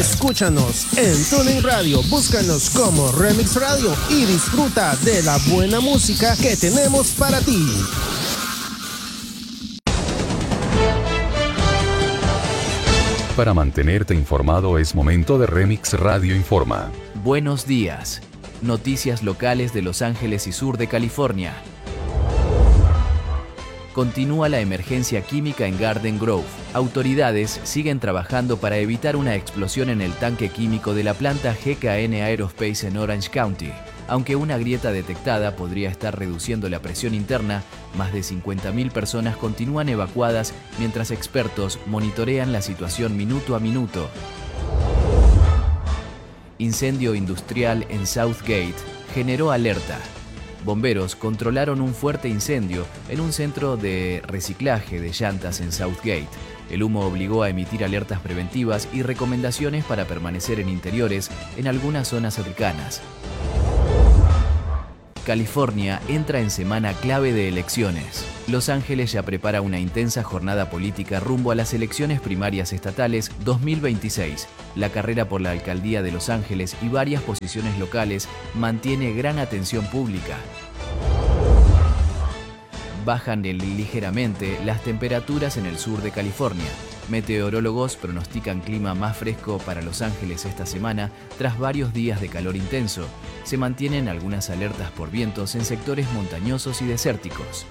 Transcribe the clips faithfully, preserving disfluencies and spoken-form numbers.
Escúchanos en TuneIn Radio, búscanos como Remix Radio y disfruta de la buena música que tenemos para ti. Para mantenerte informado es momento de Remix Radio Informa. Buenos días. Noticias locales de Los Ángeles y sur de California. Continúa la emergencia química en Garden Grove. Autoridades siguen trabajando para evitar una explosión en el tanque químico de la planta G K N Aerospace en Orange County. Aunque una grieta detectada podría estar reduciendo la presión interna, más de cincuenta mil personas continúan evacuadas mientras expertos monitorean la situación minuto a minuto. Incendio industrial en Southgate generó alerta. Bomberos controlaron un fuerte incendio en un centro de reciclaje de llantas en Southgate. El humo obligó a emitir alertas preventivas y recomendaciones para permanecer en interiores en algunas zonas cercanas. California entra en semana clave de elecciones. Los Ángeles ya prepara una intensa jornada política rumbo a las elecciones primarias estatales dos mil veintiséis. La carrera por la alcaldía de Los Ángeles y varias posiciones locales mantiene gran atención pública. Bajan ligeramente las temperaturas en el sur de California. Meteorólogos pronostican clima más fresco para Los Ángeles esta semana tras varios días de calor intenso. Se mantienen algunas alertas por vientos en sectores montañosos y desérticos.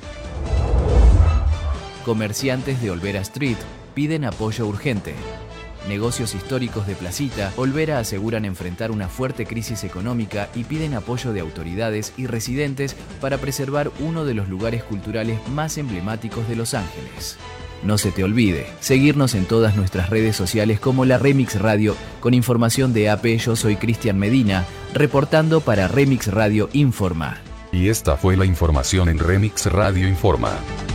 Comerciantes de Olvera Street piden apoyo urgente. Negocios históricos de Placita, Olvera aseguran enfrentar una fuerte crisis económica y piden apoyo de autoridades y residentes para preservar uno de los lugares culturales más emblemáticos de Los Ángeles. No se te olvide seguirnos en todas nuestras redes sociales como la Remix Radio con información de A P. Yo soy Cristian Medina, reportando para Remix Radio Informa. Y esta fue la información en Remix Radio Informa.